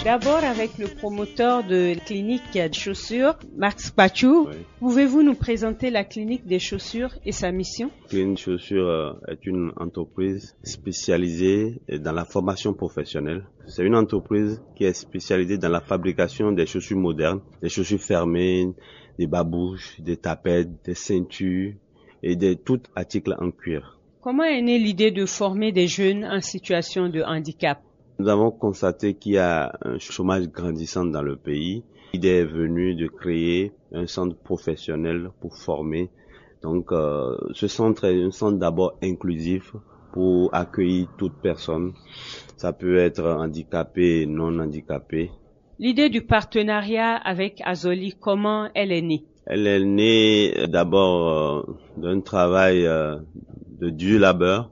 D'abord avec le promoteur de la clinique de chaussures, Max Pachou. Oui. Pouvez-vous nous présenter la clinique des chaussures et sa mission? Clinique Chaussures est une entreprise spécialisée dans la formation professionnelle. C'est une entreprise qui est spécialisée dans la fabrication des chaussures modernes, des chaussures fermées, des babouches, des tapettes, des ceintures et de tout article en cuir. Comment est née l'idée de former des jeunes en situation de handicap? Nous avons constaté qu'il y a un chômage grandissant dans le pays. L'idée est venue de créer un centre professionnel pour former. Donc, ce centre est un centre d'abord inclusif pour accueillir toute personne. Ça peut être handicapé, non handicapé. L'idée du partenariat avec Azoli, comment elle est née? Elle est née d'abord d'un travail de dur labeur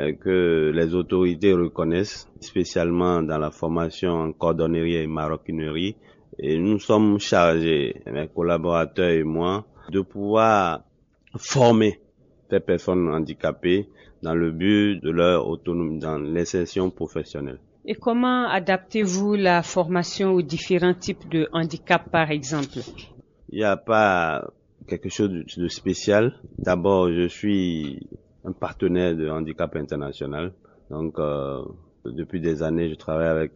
que les autorités reconnaissent, spécialement dans la formation en cordonnerie et maroquinerie. Et nous sommes chargés, mes collaborateurs et moi, de pouvoir former ces personnes handicapées dans le but de leur autonomie, dans l'insertion professionnelle. Et comment adaptez-vous la formation aux différents types de handicap, par exemple? Il n'y a pas quelque chose de spécial. D'abord, je suis un partenaire de Handicap International. Donc, depuis des années, je travaille avec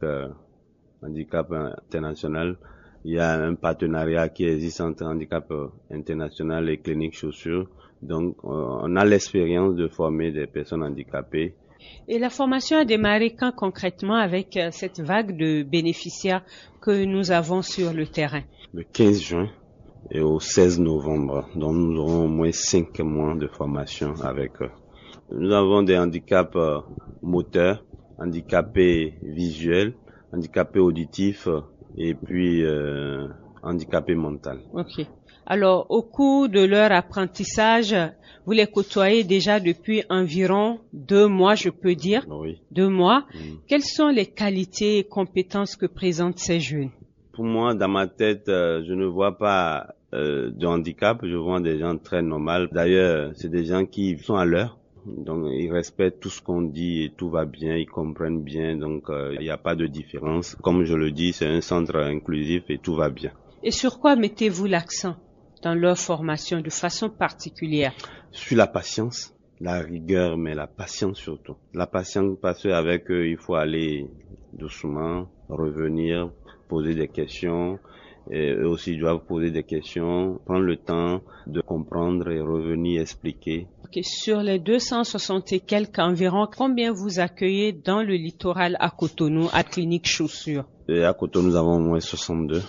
Handicap International. Il y a un partenariat qui existe entre Handicap International et Clinique Chaussures. Donc, on a l'expérience de former des personnes handicapées. Et la formation a démarré quand concrètement avec cette vague de bénéficiaires que nous avons sur le terrain? Le 15 juin et au 16 novembre. Donc, nous aurons au moins 5 mois de formation avec eux. Nous avons des handicaps moteurs, handicapés visuels, handicapés auditifs et puis handicapés mentaux. Ok. Alors, au cours de leur apprentissage, vous les côtoyez déjà depuis environ 2 mois, je peux dire. Oui. 2 mois. Mm. Quelles sont les qualités et compétences que présentent ces jeunes? Pour moi, dans ma tête, je ne vois pas de handicap. Je vois des gens très normaux. D'ailleurs, c'est des gens qui sont à l'heure. Donc, ils respectent tout ce qu'on dit et tout va bien. Ils comprennent bien. Donc, il n'y a pas de différence. Comme je le dis, c'est un centre inclusif et tout va bien. Et sur quoi mettez-vous l'accent dans leur formation de façon particulière? Sur la patience, la rigueur, mais la patience surtout. La patience parce qu'avec eux, il faut aller doucement, revenir, poser des questions. Et eux aussi doivent poser des questions, prendre le temps de comprendre et revenir expliquer. Okay. Sur les 260 et quelques environ, combien vous accueillez dans le littoral à Cotonou, à Clinique Chaussures? Et à Cotonou, nous avons au moins 62,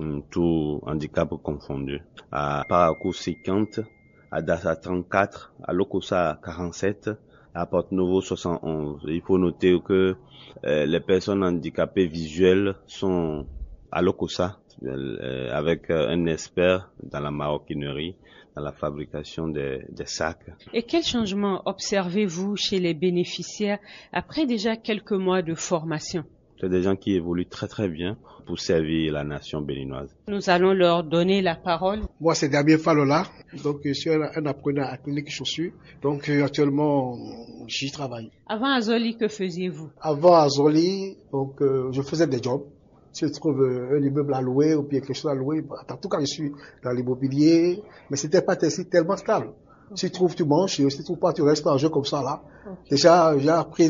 tout handicap confondu. À Parakou 50, à Dassa 34, à Lokossa 47, à Porto-Novo 71. Il faut noter que les personnes handicapées visuelles sont à Lokossa avec un expert dans la maroquinerie, dans la fabrication des sacs. Et quel changement observez-vous chez les bénéficiaires après déjà quelques mois de formation? C'est des gens qui évoluent très très bien pour servir la nation béninoise. Nous allons leur donner la parole. Moi, c'est Damien Falola, donc je suis un apprenant à Clinique Chaussures. Donc actuellement, j'y travaille. Avant Azoli, que faisiez-vous? Avant Azoli, donc je faisais des jobs. Si je trouve un immeuble à louer ou bien quelque chose à louer, en tout cas, je suis dans l'immobilier, mais c'était pas tellement stable. Si tu trouves, tu manges, et si tu trouves pas, tu restes en jeu comme ça, là. Okay. Déjà, j'ai appris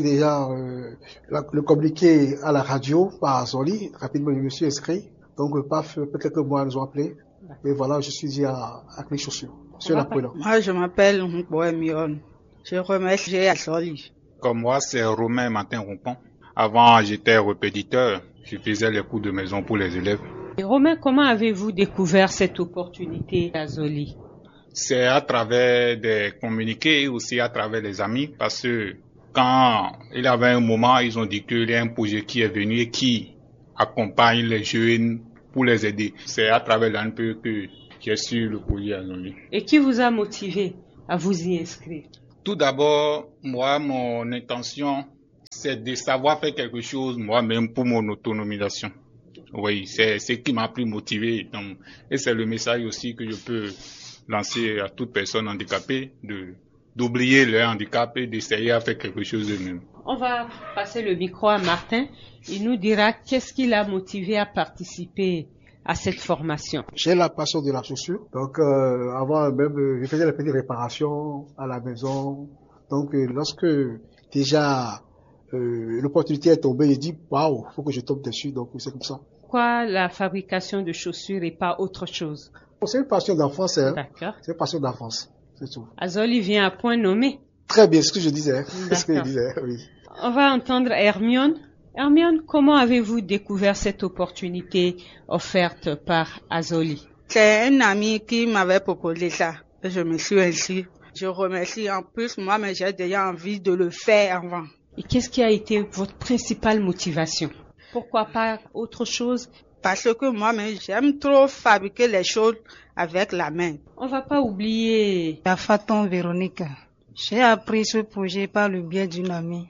le communiqué à la radio par Azoli. Rapidement, je me suis inscrit. Donc, paf, peut-être que moi, ils ont appelé. Et voilà, je suis dit à Clinique Chaussures. C'est l'apprenant. Moi, je m'appelle Mboé Miron. Je remercie Azoli. Comme moi, c'est Romain Martin-Rompon. Avant, j'étais répétiteur. Je faisais les cours de maison pour les élèves. Et Romain, comment avez-vous découvert cette opportunité à Azoli? C'est à travers des communiqués et aussi à travers les amis, parce que quand il y avait un moment, ils ont dit qu'il y a un projet qui est venu et qui accompagne les jeunes pour les aider. C'est à travers l'ANPE que j'ai su le projet Azoli. Et qui vous a motivé à vous y inscrire? Tout d'abord, moi, mon intention, c'est de savoir faire quelque chose moi-même pour mon autonomisation. Oui, c'est ce qui m'a plus motivé. Et c'est le message aussi que je peux lancer à toute personne handicapée de d'oublier leur handicap et d'essayer à faire quelque chose d'eux-mêmes. On va passer le micro à Martin. Il nous dira qu'est-ce qui l'a motivé à participer à cette formation. J'ai la passion de la chaussure. Donc, avant même, je faisais les petites réparations à la maison. Donc, lorsque déjà l'opportunité est tombée, j'ai dit, waouh, faut que je tombe dessus. Donc, c'est comme ça. Pourquoi la fabrication de chaussures et pas autre chose? C'est une passion d'enfance. Hein. D'accord. C'est une passion d'enfance, c'est tout. Azoli vient à point nommé. Très bien, ce que je disais. Ce que je disais, oui. On va entendre Hermione. Hermione, comment avez-vous découvert cette opportunité offerte par Azoli? C'est un ami qui m'avait proposé ça. Et je me suis inscrite. Je remercie en plus, moi, mais j'ai déjà envie de le faire avant. Et qu'est-ce qui a été votre principale motivation? Pourquoi pas autre chose? Parce que moi-même, j'aime trop fabriquer les choses avec la main. On va pas oublier. La Faton Véronique. J'ai appris ce projet par le biais d'une amie.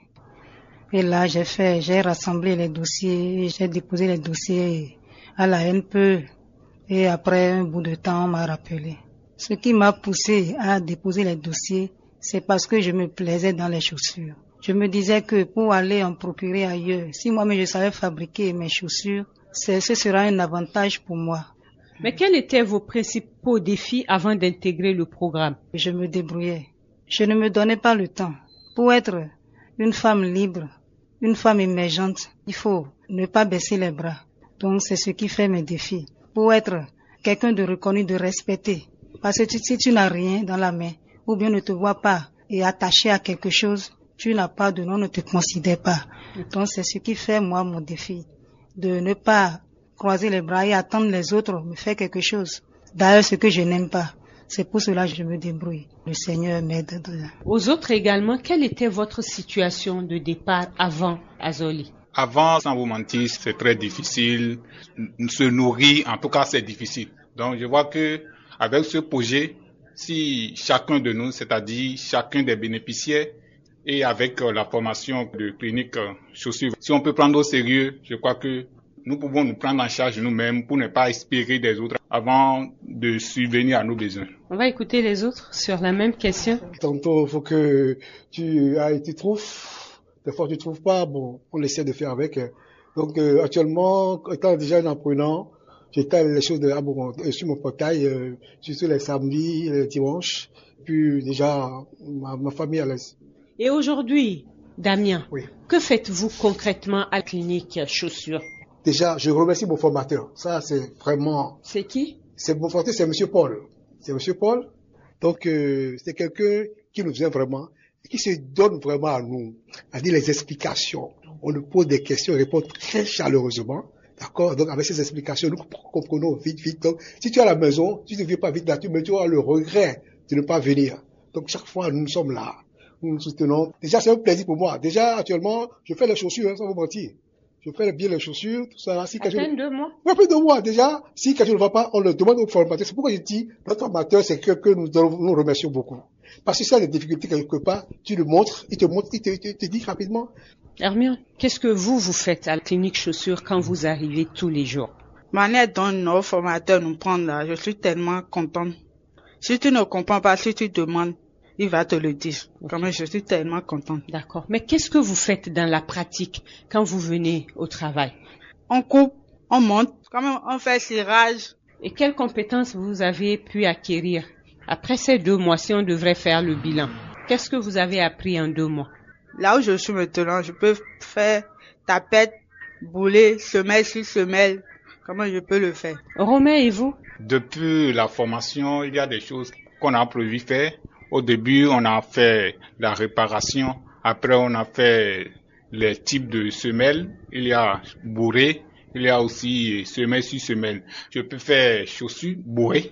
Et là, j'ai rassemblé les dossiers, j'ai déposé les dossiers à la NPE. Et après un bout de temps, on m'a rappelé. Ce qui m'a poussé à déposer les dossiers, c'est parce que je me plaisais dans les chaussures. Je me disais que pour aller en procurer ailleurs, si moi-même je savais fabriquer mes chaussures, ce sera un avantage pour moi. Mais quels étaient vos principaux défis avant d'intégrer le programme? Je me débrouillais. Je ne me donnais pas le temps. Pour être une femme libre, une femme émergente, il faut ne pas baisser les bras. Donc c'est ce qui fait mes défis. Pour être quelqu'un de reconnu, de respecté. Parce que si tu n'as rien dans la main, ou bien ne te vois pas et attaché à quelque chose, tu n'as pas de nom, ne te considère pas. Donc c'est ce qui fait moi mon défi. De ne pas croiser les bras et attendre les autres me faire quelque chose. D'ailleurs, ce que je n'aime pas. C'est pour cela que je me débrouille. Le Seigneur m'aide. Aux autres également, quelle était votre situation de départ avant Azoli? Avant, sans vous mentir, c'est très difficile. Se nourrir, en tout cas, c'est difficile. Donc, je vois que avec ce projet, si chacun de nous, c'est-à-dire chacun des bénéficiaires, et avec la formation de clinique chaussures, si on peut prendre au sérieux, je crois que nous pouvons nous prendre en charge nous-mêmes pour ne pas espérer des autres avant de subvenir à nos besoins. On va écouter les autres sur la même question. Tantôt, il faut que tu trouves. Des fois, tu trouves pas. Bon, on essaie de faire avec. Donc, actuellement, étant déjà un apprenant, j'étale les choses sur mon portail, surtout les samedis, les dimanches. Puis déjà, ma famille à l'aise. Et aujourd'hui, Damien, oui. Que faites-vous concrètement à la clinique chaussures? Déjà, je remercie mon formateur. Ça, c'est vraiment... C'est qui? C'est mon formateur, c'est Monsieur Paul. C'est Monsieur Paul. Donc, c'est quelqu'un qui nous aime vraiment, et qui se donne vraiment à nous, à dire les explications. On nous pose des questions, il répond très chaleureusement. D'accord? Donc, avec ces explications, nous comprenons vite. Donc, si tu es à la maison, si tu ne viens pas vite là-dessus, mais tu auras le regret de ne pas venir. Donc, chaque fois, nous sommes là. Nous nous soutenons. Déjà, c'est un plaisir pour moi. Déjà, actuellement, je fais les chaussures, sans vous mentir. Je fais bien les chaussures, tout ça. Si à peine 2 mois? Oui, à peine 2 mois. Déjà, si quelque chose ne va pas, on le demande au formateur. C'est pourquoi je dis, notre formateur, c'est que nous remercions beaucoup. Parce que si tu as des difficultés quelque part, tu le montres, il te dit rapidement. Hermione, qu'est-ce que vous faites à la clinique chaussures quand vous arrivez tous les jours? Manière dont nos formateurs nous prennent là, je suis tellement contente. Si tu ne comprends pas, si tu demandes, il va te le dire. Okay. Quand même, je suis tellement contente. D'accord. Mais qu'est-ce que vous faites dans la pratique quand vous venez au travail? On coupe, on monte, quand même, on fait cirage. Et quelles compétences vous avez pu acquérir? Après ces 2 mois, si on devrait faire le bilan, qu'est-ce que vous avez appris en 2 mois? Là où je suis maintenant, je peux faire tapette, boulet, semelle sur semelle. Comment je peux le faire? Romain, et vous? Depuis la formation, il y a des choses qu'on a prévu faire. Au début, on a fait la réparation. Après, on a fait les types de semelles. Il y a bourré. Il y a aussi semelle sur semelle. Je peux faire chaussures bourrées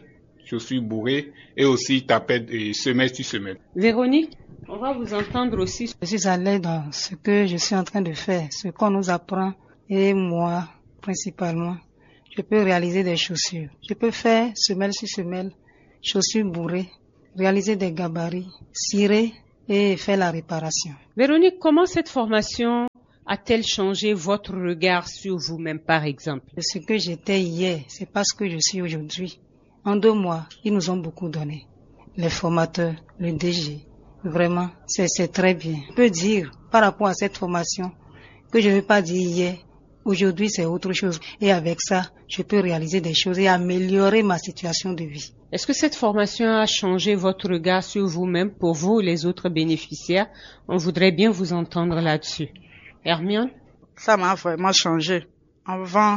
et aussi tapette et semelle sur semelle. Véronique, on va vous entendre aussi. Je suis à l'aise dans ce que je suis en train de faire, ce qu'on nous apprend et moi, principalement. Je peux réaliser des chaussures. Je peux faire semelle sur semelle, chaussures bourrées, réaliser des gabarits, cirer et faire la réparation. Véronique, comment cette formation a-t-elle changé votre regard sur vous-même, par exemple? Ce que j'étais hier, c'est pas ce que je suis aujourd'hui. En 2 mois, ils nous ont beaucoup donné. Les formateurs, le DG, Vraiment, c'est très bien. Je peux dire, par rapport à cette formation, que je ne vais pas dire hier, aujourd'hui c'est autre chose. Et avec ça, je peux réaliser des choses et améliorer ma situation de vie. Est-ce que cette formation a changé votre regard sur vous-même pour vous et les autres bénéficiaires? On voudrait bien vous entendre là-dessus. Hermione? Ça m'a vraiment changé. Avant,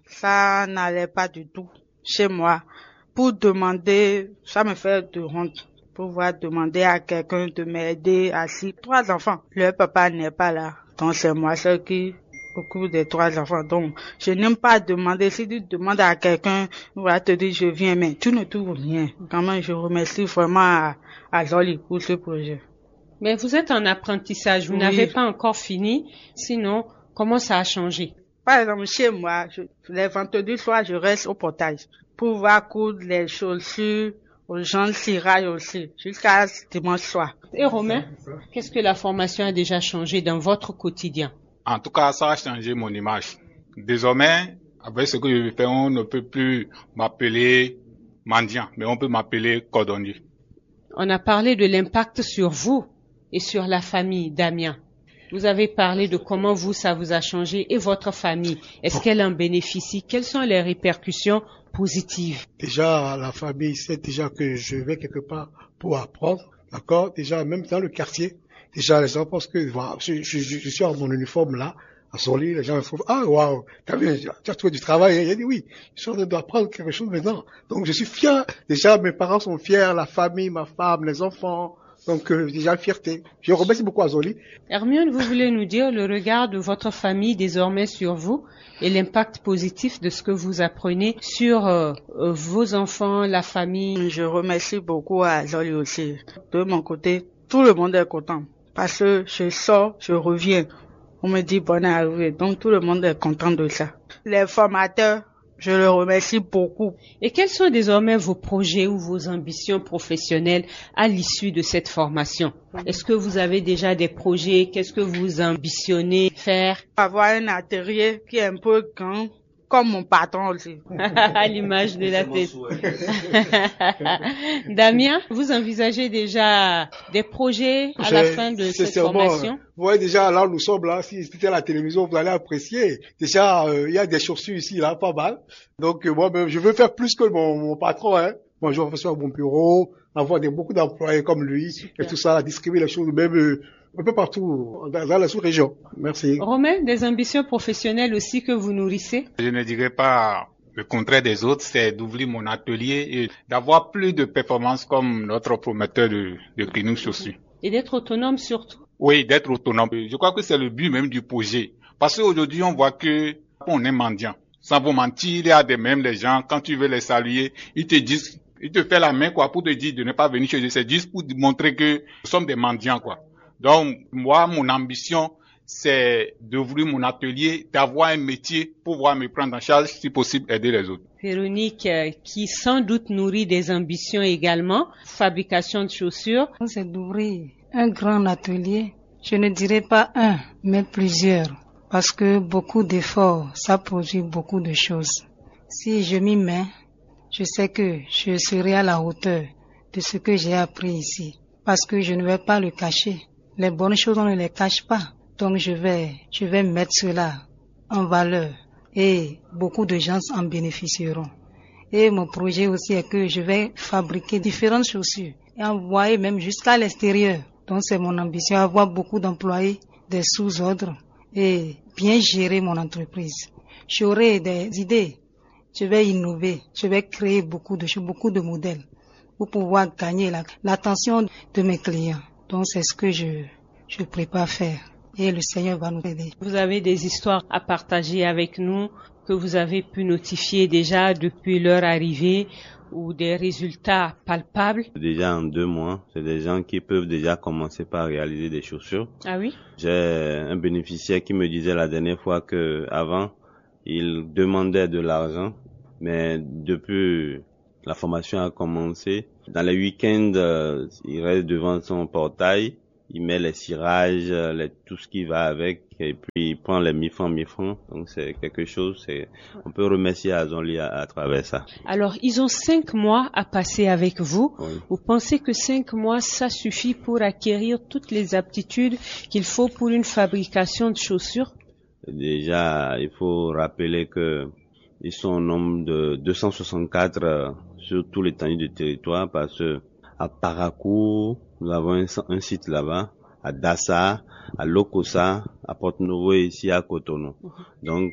ça n'allait pas du tout chez moi. Pour demander, ça me fait de honte. Pouvoir demander à quelqu'un de m'aider assis. 3 enfants. Le papa n'est pas là. Donc c'est moi seul qui occupe des 3 enfants. Donc je n'aime pas demander. Si tu demandes à quelqu'un, il va te dire je viens, mais tu ne trouves rien. Quand même, je remercie vraiment à Zoli pour ce projet. Mais vous êtes en apprentissage, vous n'avez pas encore fini. Sinon, comment ça a changé? Par exemple, chez moi, les vendredis soirs, je reste au portage pour voir coudre les chaussures aux gens cirage aussi, jusqu'à dimanche soir. Et Romain, qu'est-ce que la formation a déjà changé dans votre quotidien? En tout cas, ça a changé mon image. Désormais, avec ce que je fais, on ne peut plus m'appeler mendiant, mais on peut m'appeler cordonnier. On a parlé de l'impact sur vous et sur la famille, Damien. Vous avez parlé de comment vous, ça vous a changé et votre famille. Est-ce qu'elle en bénéficie? Quelles sont les répercussions positives? Déjà, la famille sait déjà que je vais quelque part pour apprendre, d'accord? Déjà, même dans le quartier, déjà, les gens pensent que voilà, je suis en mon uniforme là, à Soli, les gens me trouvent, ah, waouh, t'as vu, tu as trouvé du travail? Il dit oui, je suis en train d'apprendre quelque chose maintenant. Donc, je suis fier. Déjà, mes parents sont fiers, la famille, ma femme, les enfants. Donc, déjà, fierté. Je remercie beaucoup à Zoli. Hermione, vous voulez nous dire le regard de votre famille désormais sur vous et l'impact positif de ce que vous apprenez sur vos enfants, la famille? Je remercie beaucoup à Zoli aussi. De mon côté, tout le monde est content. Parce que je sors, je reviens. On me dit bonne arrivée. Donc, tout le monde est content de ça. Les formateurs, je le remercie beaucoup. Et quels sont désormais vos projets ou vos ambitions professionnelles à l'issue de cette formation? Est-ce que vous avez déjà des projets? Qu'est-ce que vous ambitionnez faire? Avoir un atelier qui est un peu grand, comme mon patron aussi. À l'image de la tête. Damien, vous envisagez déjà des projets à la fin de cette formation? Vous voyez déjà, là, nous sommes là, si c'était à la télévision, vous allez apprécier. Déjà, il y a des chaussures ici, là, pas mal. Donc, moi-même, je veux faire plus que mon patron, hein. Moi, je veux faire mon bureau, avoir beaucoup d'employés comme lui, et tout ça, distribuer les choses, même, un peu partout, dans la sous-région. Merci. Romain, des ambitions professionnelles aussi que vous nourrissez? Je ne dirais pas le contraire des autres, c'est d'ouvrir mon atelier et d'avoir plus de performances comme notre prometteur de Greenwood Chaussures. Et d'être autonome surtout? Oui, d'être autonome. Je crois que c'est le but même du projet. Parce qu'aujourd'hui, on voit que on est mendiant. Sans vous mentir, il y a même des gens, quand tu veux les saluer, ils te disent, ils te font la main, quoi, pour te dire de ne pas venir chez eux. C'est juste pour montrer que nous sommes des mendiants, quoi. Donc, moi, mon ambition, c'est d'ouvrir mon atelier, d'avoir un métier pour pouvoir me prendre en charge, si possible, aider les autres. Véronique, qui sans doute nourrit des ambitions également, fabrication de chaussures. C'est d'ouvrir un grand atelier. Je ne dirais pas un, mais plusieurs. Parce que beaucoup d'efforts, ça produit beaucoup de choses. Si je m'y mets, je sais que je serai à la hauteur de ce que j'ai appris ici. Parce que je ne vais pas le cacher. Les bonnes choses, on ne les cache pas. Donc je vais mettre cela en valeur et beaucoup de gens en bénéficieront. Et mon projet aussi est que je vais fabriquer différentes chaussures et envoyer même jusqu'à l'extérieur. Donc c'est mon ambition, avoir beaucoup d'employés, des sous-ordres et bien gérer mon entreprise. J'aurai des idées, je vais innover, je vais créer beaucoup de choses, beaucoup de modèles pour pouvoir gagner l'attention de mes clients. Donc c'est ce que je prépare faire et le Seigneur va nous aider. Vous avez des histoires à partager avec nous que vous avez pu notifier déjà depuis leur arrivée ou des résultats palpables? Déjà en 2 mois, c'est des gens qui peuvent déjà commencer par réaliser des chaussures. Ah oui? J'ai un bénéficiaire qui me disait la dernière fois que avant il demandait de l'argent, mais depuis la formation a commencé, dans les week-ends, il reste devant son portail il met les cirages, tout ce qui va avec, et puis il prend les 1000 francs. Donc c'est quelque chose, on peut remercier Azonli à travers ça. Alors, ils ont 5 mois à passer avec vous. Oui. Vous pensez que 5 mois, ça suffit pour acquérir toutes les aptitudes qu'il faut pour une fabrication de chaussures? Déjà, il faut rappeler que ils sont au nombre de 264 sur tout l'étendue du territoire, parce que à Parakou, nous avons un site là-bas, à Dassa, à Lokossa, à Porto-Novo et ici à Cotonou. Donc,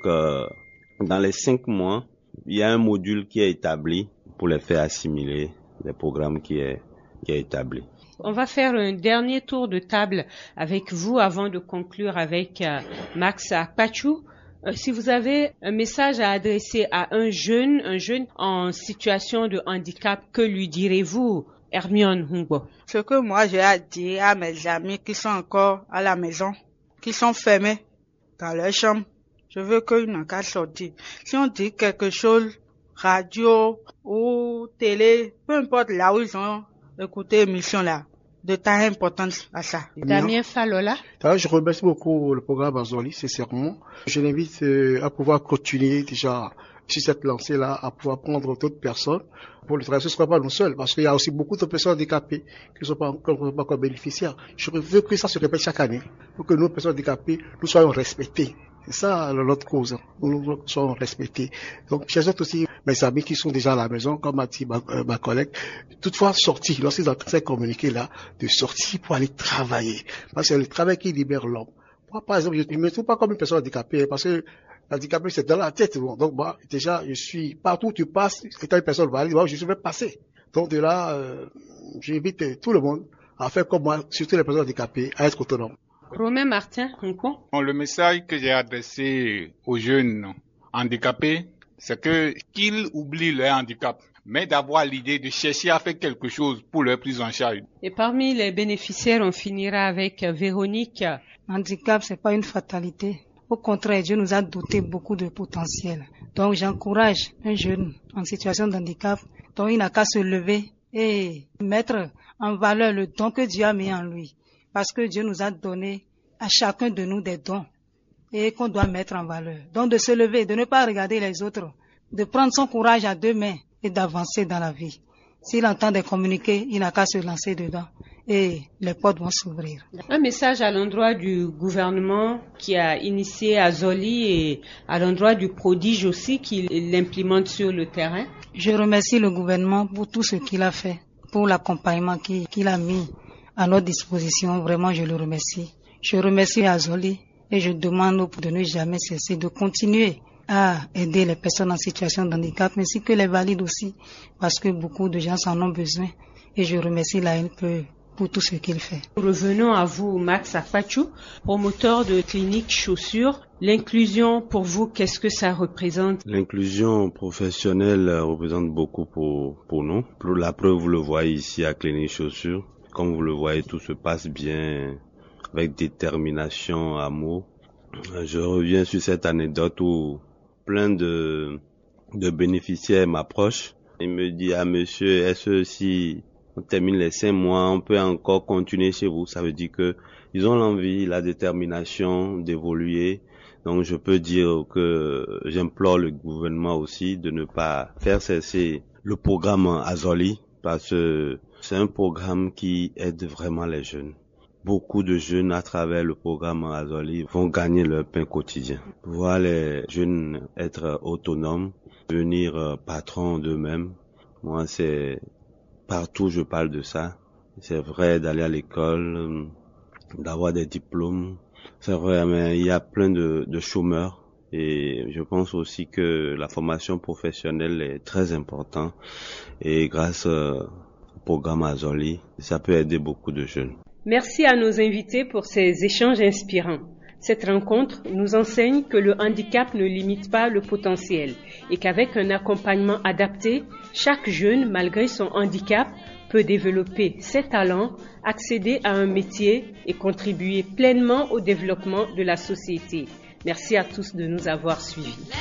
dans les 5 mois, il y a un module qui est établi pour les faire assimiler les programmes qui est établi. On va faire un dernier tour de table avec vous avant de conclure avec Max Akpachou. Si vous avez un message à adresser à un jeune en situation de handicap, que lui direz-vous, Hermione Humbo? Ce que moi j'ai à dire à mes amis qui sont encore à la maison, qui sont fermés dans leur chambre, je veux qu'ils n'ont qu'à sortir. Si on dit quelque chose, radio ou télé, peu importe là où ils ont écouté l'émission là, de taille importance à ça. Damien Falola. Je remercie beaucoup le programme Azonli, sincèrement. Je l'invite à pouvoir continuer déjà sur cette lancée-là, à pouvoir prendre d'autres personnes pour le travail. Ce ne sera pas nous seuls, parce qu'il y a aussi beaucoup de personnes handicapées qui ne sont pas encore bénéficiaires. Je veux que ça se répète chaque année, pour que nous, personnes handicapées, nous soyons respectés. C'est ça notre cause, nous soyons respectés. Donc, chez eux aussi, mes amis qui sont déjà à la maison, comme a dit ma collègue, toutefois sortir, lorsqu'ils ont ces communiqués-là, de sortir pour aller travailler. Parce que c'est le travail qui libère l'homme. Moi, par exemple, je ne me trouve pas comme une personne handicapée, parce que l'handicapé, c'est dans la tête. Donc, moi, déjà, je suis, partout où tu passes, étant une personne valide, moi, je suis passer. Donc, de là, j'invite tout le monde à faire comme moi, surtout les personnes handicapées, à être autonomes. Romain Martin, le message que j'ai adressé aux jeunes handicapés, c'est qu'ils oublient leur handicap, mais d'avoir l'idée de chercher à faire quelque chose pour leur prise en charge. Et parmi les bénéficiaires, on finira avec Véronique. Handicap, c'est pas une fatalité. Au contraire, Dieu nous a doté beaucoup de potentiel. Donc, j'encourage un jeune en situation de handicap, dont il n'a qu'à se lever et mettre en valeur le don que Dieu a mis en lui. Parce que Dieu nous a donné à chacun de nous des dons et qu'on doit mettre en valeur. Donc de se lever, de ne pas regarder les autres, de prendre son courage à 2 mains et d'avancer dans la vie. S'il entend des communiqués, il n'a qu'à se lancer dedans et les portes vont s'ouvrir. Un message à l'endroit du gouvernement qui a initié Azonli et à l'endroit du prodige aussi qui l'implémente sur le terrain. Je remercie le gouvernement pour tout ce qu'il a fait, pour l'accompagnement qu'il a mis à notre disposition. Vraiment, je le remercie. Je remercie Azonli et je demande de ne jamais cesser de continuer à aider les personnes en situation de handicap, ainsi que les valides aussi, parce que beaucoup de gens en ont besoin. Et je remercie l'ANPE pour tout ce qu'il fait. Revenons à vous, Max Akpachou, promoteur de clinique chaussures. L'inclusion, pour vous, qu'est-ce que ça représente? L'inclusion professionnelle représente beaucoup pour nous. Pour la preuve, vous le voyez ici à Clinique Chaussures. Comme vous le voyez, tout se passe bien, avec détermination, amour. Je reviens sur cette anecdote où plein de bénéficiaires m'approchent. Il me dit, monsieur, est-ce que si on termine les 5 mois, on peut encore continuer chez vous? Ça veut dire que ils ont l'envie, la détermination d'évoluer. Donc je peux dire que j'implore le gouvernement aussi de ne pas faire cesser le programme Azonli, parce que c'est un programme qui aide vraiment les jeunes. Beaucoup de jeunes à travers le programme Azonli vont gagner leur pain quotidien. Voir les jeunes être autonomes, devenir patrons d'eux-mêmes. Moi, c'est partout je parle de ça. C'est vrai d'aller à l'école, d'avoir des diplômes. C'est vrai, mais il y a plein de chômeurs. Et je pense aussi que la formation professionnelle est très importante. Et grâce au programme Azonli, ça peut aider beaucoup de jeunes. Merci à nos invités pour ces échanges inspirants. Cette rencontre nous enseigne que le handicap ne limite pas le potentiel et qu'avec un accompagnement adapté, chaque jeune, malgré son handicap, peut développer ses talents, accéder à un métier et contribuer pleinement au développement de la société. Merci à tous de nous avoir suivis.